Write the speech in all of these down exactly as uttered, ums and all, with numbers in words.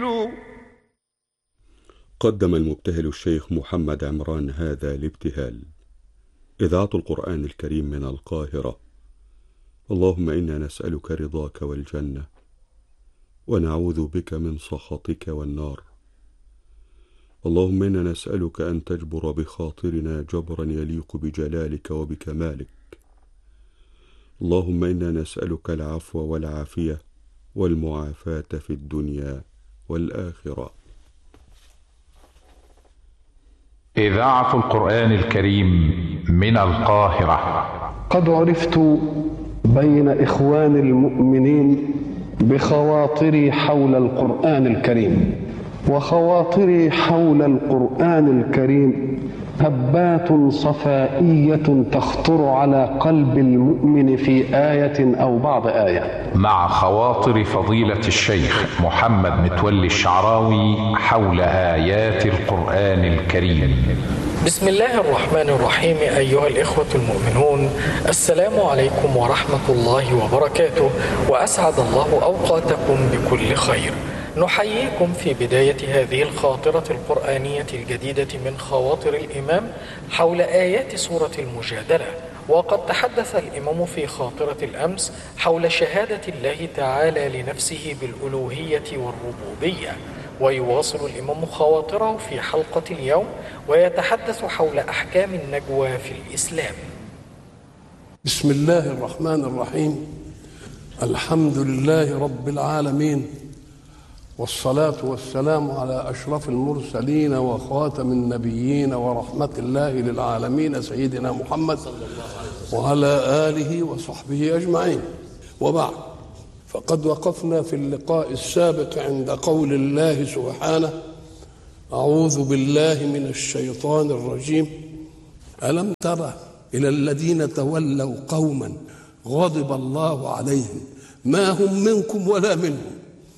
قدم المبتهل الشيخ محمد عمران هذا الابتهال. إذاعة القرآن الكريم من القاهرة. اللهم إنا نسألك رضاك والجنة، ونعوذ بك من سخطك والنار. اللهم إنا نسألك أن تجبر بخاطرنا جبرا يليق بجلالك وبكمالك. اللهم إنا نسألك العفو والعافية والمعافاة في الدنيا والآخرة. إذاعة القرآن الكريم من القاهرة. قد عرفت بين إخوان المؤمنين بخواطري حول القرآن الكريم، وخواطري حول القرآن الكريم هبات صفائية تخطر على قلب المؤمن في آية أو بعض آية، مع خواطر فضيلة الشيخ محمد متولي الشعراوي حول آيات القرآن الكريم. بسم الله الرحمن الرحيم. أيها الإخوة المؤمنون، السلام عليكم ورحمة الله وبركاته، وأسعد الله أوقاتكم بكل خير. نحييكم في بداية هذه الخاطرة القرآنية الجديدة من خواطر الإمام حول آيات سورة المجادلة. وقد تحدث الإمام في خاطرة الأمس حول شهادة الله تعالى لنفسه بالألوهية والربوبية، ويواصل الإمام خواطره في حلقة اليوم ويتحدث حول أحكام النجوى في الإسلام. بسم الله الرحمن الرحيم. الحمد لله رب العالمين، والصلاة والسلام على أشرف المرسلين وخاتم النبيين ورحمة الله للعالمين سيدنا محمد وعلى آله وصحبه أجمعين، وبعد. فقد وقفنا في اللقاء السابق عند قول الله سبحانه: أعوذ بالله من الشيطان الرجيم. ألم تر إلى الذين تولوا قوما غضب الله عليهم ما هم منكم ولا منهم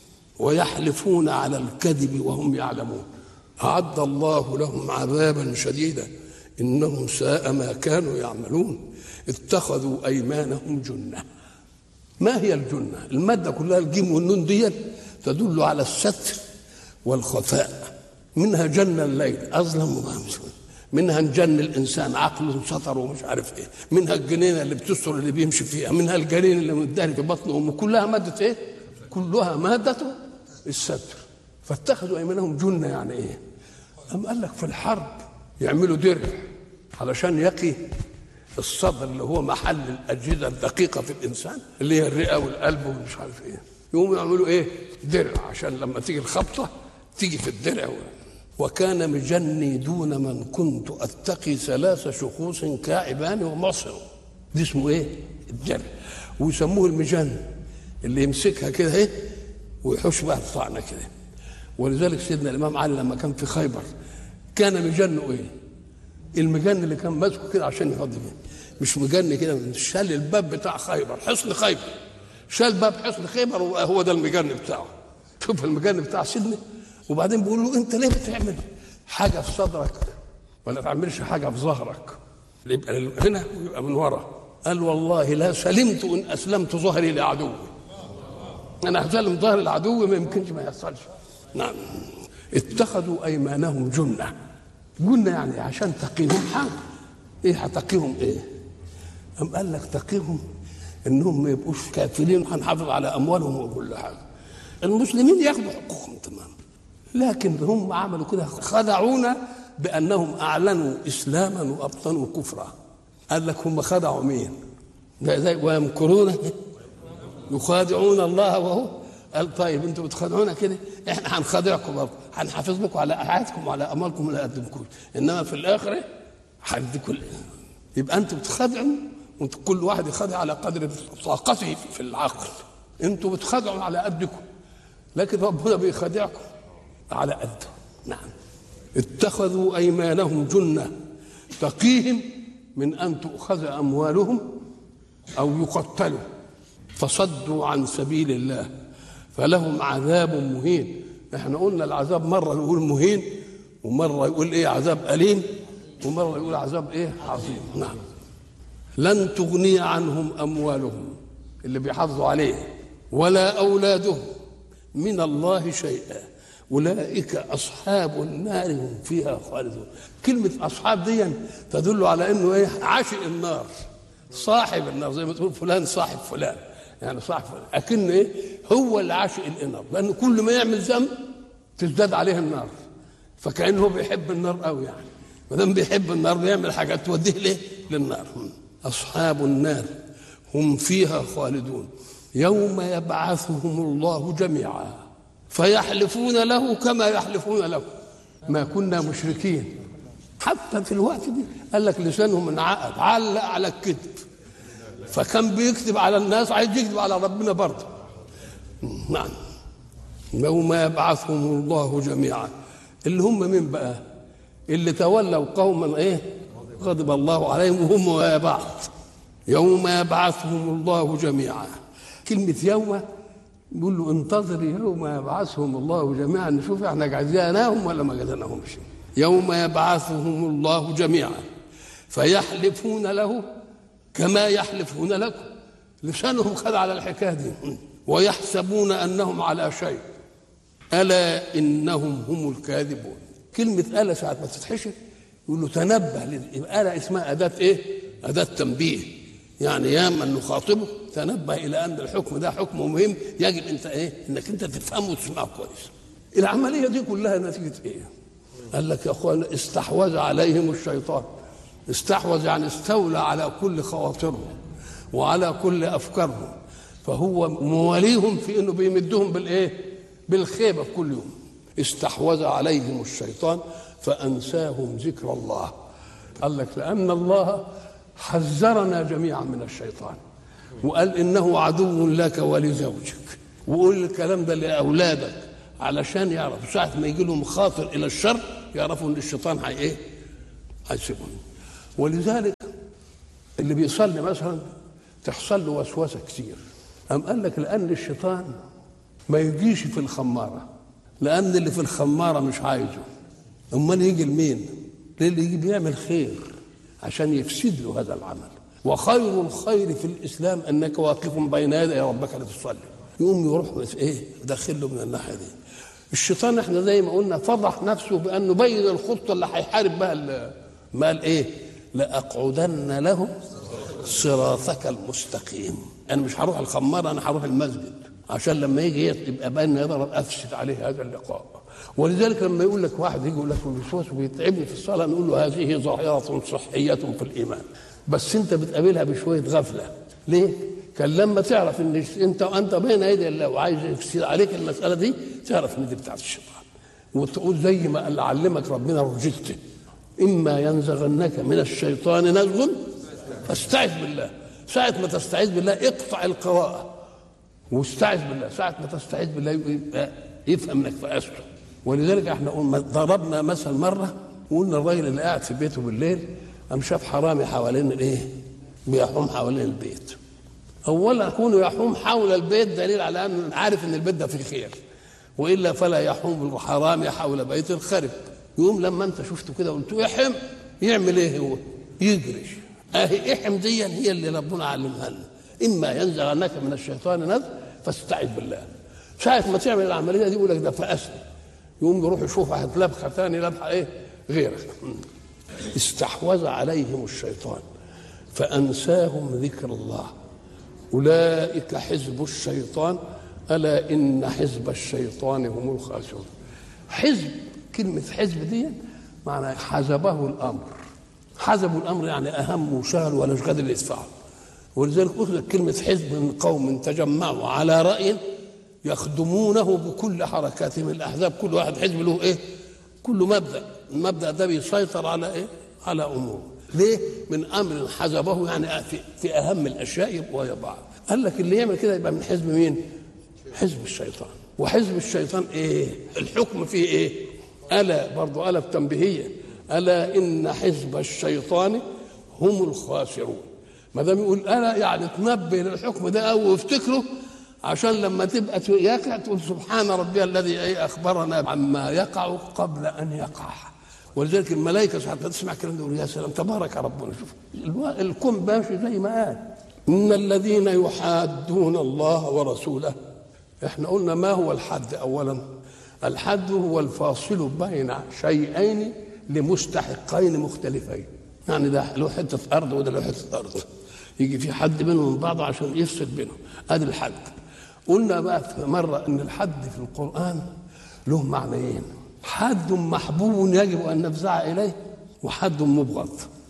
ويحلفون على الكذب وهم يعلمون أعد الله لهم عذابا شديدا إنهم ساء ما كانوا يعملون اتخذوا أيمانهم جنة. ما هي الجنة؟ المادة كلها الجيم والنون دي تدل على الستر والخفاء. منها جن الليل أظلم ومامس، منها جن الإنسان عقله سطر ومش عارف إيه، منها الجنينة اللي بتستر اللي بيمشي فيها، منها الجنين اللي متداري في بطنه أمه، كلها مادة إيه؟ كلها مادة الستر. فاتخذوا أيمانهم جنة يعني إيه؟ أم قال لك في الحرب يعملوا درع علشان يقي الصدر اللي هو محل الأجهزة الدقيقة في الإنسان اللي هي الرئة والقلب ومش عارف إيه، يقوموا يعملوا إيه؟ درع عشان لما تيجي الخبطة تيجي في الدرع. وكان مجني دون من كنت أتقي ثلاث شخوص كاعبان ومصر، دي اسمه إيه؟ الدرع. ويسموه المجن اللي يمسكها كده إيه ويحوش بها الطعنة كده. ولذلك سيدنا الإمام علي لما كان في خيبر كان مجنه إيه؟ المجن اللي كان ماسكه كده عشان يفضي بيه، مش مجن كده، شال الباب بتاع خيبر، حصن خيبر، شال باب حصن خيبر وهو ده المجن بتاعه. شوف المجن بتاع سيدنا. وبعدين بيقول له: انت ليه بتعمل حاجه في صدرك ولا تعملش حاجه في ظهرك؟ يبقى هنا ويبقى من ورا. قال: والله لا سلمت ان اسلمت ظهري لعدوي. انا هسلم ظهر العدو ما يمكنش ما يحصلش. نعم. اتخذوا ايمانهم جنه. جنه يعني عشان تقيهم حاجه. ايه هتقيهم ايه؟ أم قال لك تقيهم انهم ما يبقوش كافرين وهنحافظ على اموالهم وكل حاجه. المسلمين ياخذوا حقوقهم تمام، لكن هم عملوا كده، خدعونا بانهم اعلنوا اسلاما وابطنوا كفرا. قال لك هم خدعوا مين؟ زي ويمكرون يخادعون الله وهو. قال: طيب انتوا بتخدعونا كده، احنا هنخادعكم برضه، هنحافظ لكم على حياتكم وعلى اموالكم ولا قدمكم، انما في الاخره هنديكم. يبقى انتوا بتخدعوا، وانتوا كل واحد يخدع على قدر طاقته في العقل. انتوا بتخدعوا على قدكم، لكن ربنا بيخدعكم على قده. نعم. اتخذوا ايمانهم جنه تقيهم من ان تؤخذ اموالهم او يقتلوا فصدوا عن سبيل الله فلهم عذاب مهين. احنا قلنا العذاب مره يقول مهين، ومره يقول ايه عذاب اليم، ومره يقول عذاب ايه عظيم. نعم. لن تغني عنهم اموالهم اللي بيحافظوا عليه ولا اولادهم من الله شيئا أولئك أصحاب النار هم فيها خالدون. كلمة أصحاب دي تدل على أنه إيه؟ عاشق النار، صاحب النار، زي ما تقول فلان صاحب فلان، يعني صاحب فلان، لكن إيه؟ هو اللي عاشق النار، لأنه كل ما يعمل ذنب تزداد عليه النار، فكأنه بيحب النار قوي، يعني ما دام بيحب النار بيعمل حاجات توديه ليه؟ للنار. أصحاب النار هم فيها خالدون يوم يبعثهم الله جميعا فيحلفون له كما يحلفون لكم ما كنا مشركين. حتى في الوقت دي قال لك لسانهم انعقد، علق على الكذب، فكان بيكذب على الناس عايز يكذب على ربنا برضه. نعم. يوم يبعثهم الله جميعا، اللي هم مين بقى؟ اللي تولوا قوما ايه غضب الله عليهم وهم ويا بعض. يوم يبعثهم الله جميعا، كلمة يوم يقول له انتظر يوم يبعثهم الله جميعا نشوف احنا جزيناهم ولا ما جزيناهمش. يوم يبعثهم الله جميعا فيحلفون له كما يحلفون لكم، لسانهم خد على الحكايه دي، ويحسبون انهم على شيء الا انهم هم الكاذبون. كلمه الا ساعه ما تتحشر يقول له تنبه، يبقى الا اسمها اداه ايه؟ اداه تنبيه، يعني يا من نخاطبه تنبه الى ان الحكم ده حكم مهم يجب انت ايه؟ انك انت تفهمه وتسمعه كويس. العمليه دي كلها نتيجه ايه؟ قال لك يا اخوان استحوذ عليهم الشيطان. استحوذ يعني استولى على كل خواطرهم وعلى كل افكارهم، فهو مواليهم في انه بيمدهم بالايه؟ بالخيبه في كل يوم. استحوذ عليهم الشيطان فانساهم ذكر الله. قال لك لان الله حذرنا جميعا من الشيطان وقال انه عدو لك ولزوجك، وقول الكلام ده لاولادك علشان يعرفوا ساعه ما يجي لهم خاطر الى الشر يعرفوا ان الشيطان هي ايه؟ هيسيبهم. ولذلك اللي بيصلي مثلا تحصل له وسوسه كتير، قام قال لك لان الشيطان ما يجيش في الخماره، لان اللي في الخماره مش عايزه، امال يجي لمين؟ للي يجي بيعمل خير عشان يفسد له هذا العمل. وخير الخير في الاسلام انك واقف بين يدي ربك لتصلي، يقوم يروح ايه؟ يدخل له من الناحيه دي. الشيطان احنا زي ما قلنا فضح نفسه بانه بين الخطه اللي هيحارب بها، ما قال ايه؟ لاقعدن لهم صراطك المستقيم. انا مش هروح الخماره، انا هروح المسجد عشان لما يجي يبقى بين يضرب افسد عليه هذا اللقاء. ولذلك لما يقول لك واحد يجي يقول لك الوسواس ويتعبني في الصلاه، نقول له هذه ظاهره صحيه في الايمان، بس انت بتقابلها بشويه غفله. ليه؟ كان لما تعرف ان انت انت بين يدي الله وعايز يفسد عليك المساله دي، تعرف ان دي بتاعت الشيطان، وتقول زي ما قال علمك ربنا رجلت اما ينزغنك من الشيطان نزغ فاستعذ بالله. ساعه ما تستعيذ بالله اقطع القراءه واستعذ بالله، ساعه ما تستعيذ بالله يفهم انك فاسته. ولذلك احنا ضربنا مثل مره وقلنا الراجل اللي قاعد في بيته بالليل قام شاف حرامي حوالين الايه؟ بيحوم حوالين البيت. اولا كونه يحوم حول البيت دليل على انه عارف ان البيت ده فيه خير، والا فلا يحوم الحرامي حول بيت الخرب. يقوم لما انت شفته كده قلت له احم، يعمل ايه هو؟ يجري. اهي احم دي هي اللي ربنا علمها لنا، اما ينزغنك من الشيطان نزغ فاستعذ بالله. ساعه ما تعمل العمليه دي يقول لك ده فاسد، يقوم يروح يشوف واحد لبخه ثاني لبخه ايه؟ غيرك. استحوذ عليهم الشيطان فانساهم ذكر الله اولئك حزب الشيطان الا ان حزب الشيطان هم الخاسرون. حزب، كلمه حزب دي معنى حزبه الامر، حزبوا الامر يعني اهم وشغل ولا مش قادر يدفعه. ولذلك اخذت كلمه حزب من قوم تجمعوا على راي يخدمونه بكل حركاتهم. الاحزاب كل واحد حزب له ايه؟ كل مبدا، المبدا ده بيسيطر على ايه؟ على امور. ليه؟ من امر حزبه يعني في, في اهم الاشياء يبقوا يا بعض. قال لك اللي يعمل كده يبقى من حزب مين؟ حزب الشيطان. وحزب الشيطان ايه؟ الحكم فيه ايه؟ الا برضه الا التنبيهيه، الا ان حزب الشيطان هم الخاسرون. ما دام يقول الا يعني تنبه للحكم ده او وافتكره عشان لما تبقى يقع تقول سبحان ربي الذي اخبرنا عما يقع قبل ان يقع. ولذلك الملائكه ساعات تسمع الكلام ده يقول يا سلام تبارك ربنا. شوف الكون ماشي زي ما قال ان الذين يحادون الله ورسوله. احنا قلنا ما هو الحد اولا؟ الحد هو الفاصل بين شيئين لمستحقين مختلفين، يعني ده له حته ارض وده له حته ارض، يجي في حد بينهم من بعض عشان يفصل بينهم، ادي الحد. قلنا بقى مره ان الحد في القران له معنيين، حد محبوب يجب ان نفزع اليه، وحد مبغض.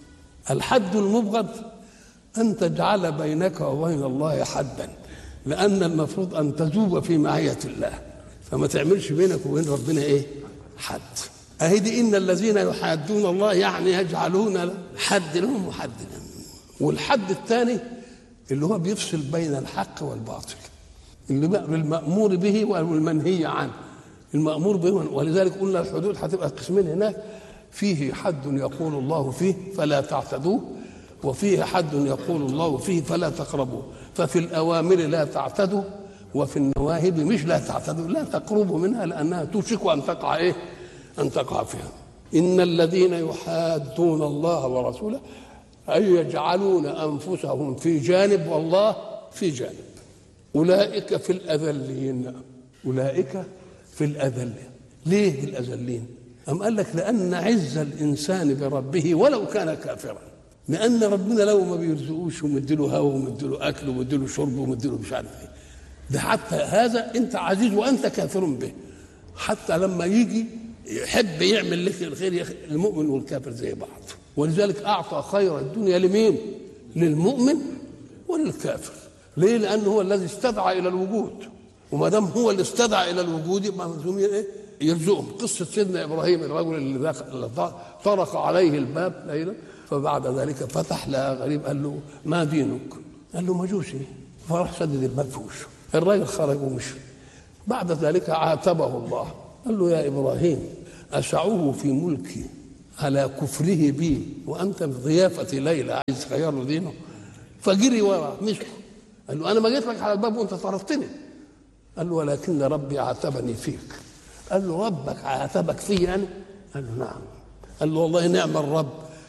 الحد المبغض ان تجعل بينك وبين الله حدا، لان المفروض ان تذوب في معيه الله، فما تعملش بينك وبين ربنا ايه؟ حد. اهي دي ان الذين يحادون الله يعني يجعلون حد لهم وحد لهم. والحد الثاني اللي هو بيفصل بين الحق والباطل، اللي المأمور به والمنهي عنه. المأمور به، ولذلك قلنا الحدود هتبقى قسمين هناك، فيه حد يقول الله فيه فلا تعتدوه، وفيه حد يقول الله فيه فلا تقربوه. ففي الأوامر لا تعتدوا، وفي النواهي مش لا تعتدوا، لا تقربوا منها لأنها توشك أن تقع إيه؟ أن تقع فيها. إن الذين يحادون الله ورسوله أي يجعلون أنفسهم في جانب والله في جانب، أولئك في الأذلين. أولئك في الأذلين. ليه في الأذلين؟ أم قال لك لأن عز الإنسان بربه ولو كان كافرا، لأن ربنا لو ما بيرزقوش ومديله هوا ومديله أكل ومديله شرب ومديله مش عارف إيه، ده حتى هذا أنت عزيز وأنت كافر به. حتى لما يجي يحب يعمل لك الخير، المؤمن والكافر زي بعض. ولذلك أعطى خير الدنيا لمين؟ للمؤمن وللكافر. ليه؟ لأنه هو الذي استدعى إلى الوجود، وما دام هو اللي استدعى إلى الوجود يبقى ملزوم إيه؟ يرزقهم. قصة سيدنا إبراهيم الرجل اللي طرق عليه الباب ليلا، فبعد ذلك فتح لها غريب قال له ما دينك؟ قال له مجوسي، فراح سدد الباب في وشه. الراجل خرج ومشي. بعد ذلك عاتبه الله، قال له يا إبراهيم أسعوه في ملكي على كفره بي وأنت في ضيافة ليلى عايز تغير له دينه؟ فجري وراه مسكه، قال له أنا ما جيت لك على الباب وأنت طردتني. قال له ولكن ربي عاتبني فيك. قال له ربك عاتبك فيه أنا؟ قال له نعم. قال له والله نعم الرب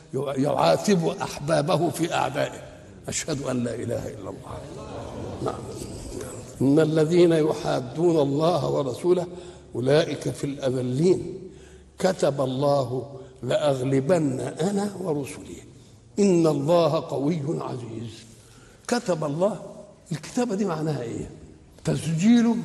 يعاتب أحبابه في أعدائه. أشهد أن لا إله إلا الله. نعم. إن الذين يحادون الله ورسوله أولئك في الأذلين. كتب الله لأغلبن أنا ورسلي إن الله قوي عزيز. كتب الله، الكتابة دي معناها إيه؟ تسجيل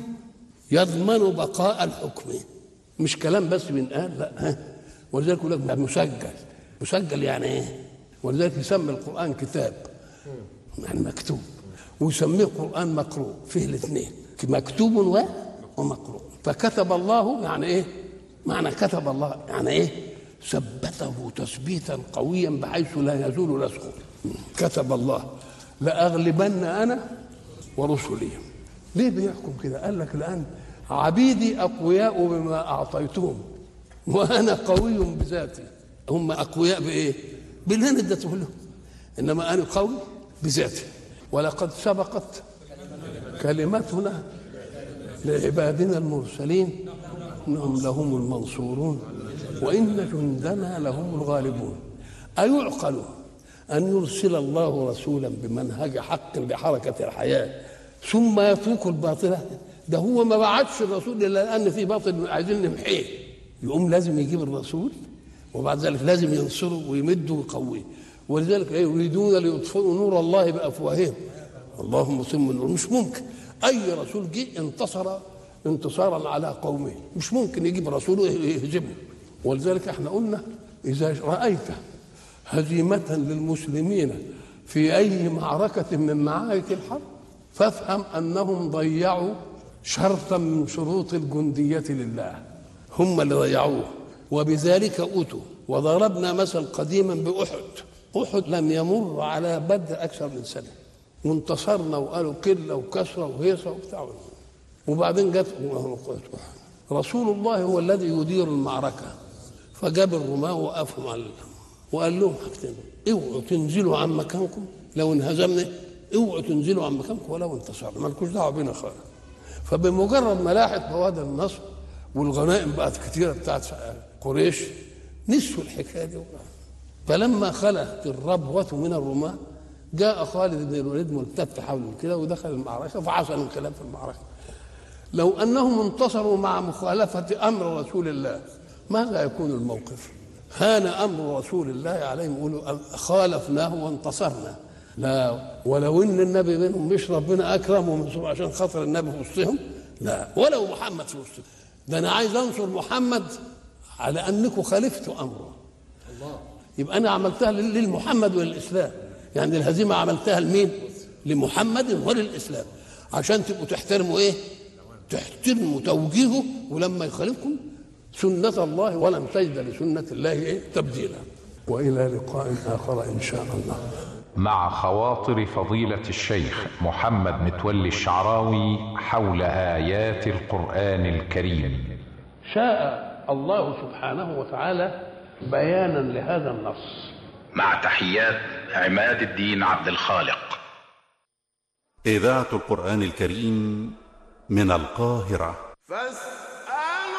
يضمن بقاء الحكم، مش كلام بس بينقال، لا ها. ولذلك يقول لك مسجل. مسجل يعني ايه؟ ولذلك يسمي القرآن كتاب يعني مكتوب، ويسميه قرآن مقروء، فيه الاثنين، مكتوب ومقروء. فكتب الله يعني ايه؟ معنى كتب الله يعني ايه؟ ثبته تثبيتا قويا بحيث لا يزول نسخه. كتب الله لأغلبن أنا ورسلي. ليه بيحكم كده؟ قال لك لأن عبيدي أقوياء بما أعطيتهم وأنا قوي بذاتي. هم أقوياء بإيه؟ بالهن ادته لهم، إنما أنا قوي بذاتي. ولقد سبقت كلمتنا لعبادنا المرسلين إنهم لهم المنصورون وإن جندنا لهم الغالبون. أيعقل أن يرسل الله رسولا بمنهج حق لحركة الحياة ثم يترك الباطلة؟ ده هو ما بعتش الرسول إلا لأن في باطل عايزين نمحيه، يقوم لازم يجيب الرسول وبعد ذلك لازم ينصره ويمده ويقويه. ولذلك يريدون ليطفئوا نور الله بأفواههم اللهم صم النور. مش ممكن أي رسول جه انتصر انتصارا على قومه، مش ممكن يجيب رسوله يهزمه. ولذلك احنا قلنا إذا رأيت هزيمة للمسلمين في أي معركة من معارك الحرب فافهم أنهم ضيعوا شرطا من شروط الجندية لله، هم اللي ضيعوه، وبذلك أوتوا. وضربنا مثل قديما بأحد. أحد لم يمر على بدر أكثر من سنة وانتصرنا وقالوا قلة وكسرة وهيصة وبتاع، وبعدين جت رسول الله هو الذي يدير المعركة، فجاب الرماة وقفهم على وقال لهم حاجتين: اوعوا تنزلوا عن مكانكم لو انهزمنا، اوعوا تنزلوا عن مكانكم ولو انتصرنا، مالكوش دعوه بينا خالص. فبمجرد ما لاحت بوادر النصر والغنائم بقت كتيره بتاعت قريش نسوا الحكايه دي. فلما خلت الربوه من الرماة جاء خالد بن الوليد ملتف حوله كده ودخل المعركه فحصل انقلاب في المعركه. لو أنهم انتصروا مع مخالفة أمر رسول الله ماذا يكون الموقف؟ هان أمر رسول الله عليهم، يقولوا خالفناه وانتصرنا. لا، ولو ان النبي بينهم مش ربنا اكرمهم عشان خاطر النبي في وسطهم، لا، ولو محمد في وسطهم، ده انا عايز انصر محمد على انكم خالفتوا امره. الله، يبقى انا عملتها للمحمد وللاسلام، يعني الهزيمه عملتها لمين؟ لمحمد وللاسلام، عشان تبقوا تحترموا ايه؟ تحترموا توجيهه، ولما يخالفكم سنه الله ولن تجد لسنه الله ايه؟ تبديلا. والى لقاء اخر ان شاء الله. مع خواطر فضيلة الشيخ محمد متولي الشعراوي حول آيات القرآن الكريم. شاء الله سبحانه وتعالى بيانا لهذا النص. مع تحيات عماد الدين عبد الخالق. إذاعة القرآن الكريم من القاهرة.